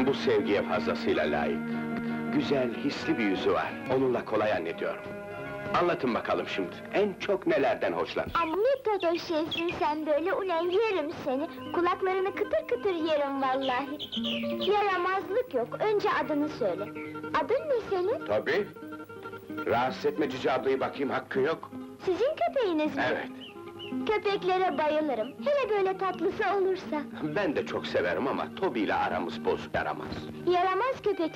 Bu sevgiye fazlasıyla layık. Güzel, hisli bir yüzü var. Onunla kolay hallediyorum. Anlatın bakalım şimdi, en çok nelerden hoşlan? Ama ne totoş şeysin sen böyle, ulan yerim seni! Kulaklarını kıtır kıtır yerim vallahi! Yaramazlık yok, önce adını söyle! Adın ne senin? Tabii! Rahatsız etme Cici ablayı bakayım, hakkın yok! Sizin köpeğiniz mi? Evet! Köpeklere bayılırım, hele böyle tatlısı olursa! Ben de çok severim ama Toby ile aramız bozuk, yaramaz. Yaramaz köpek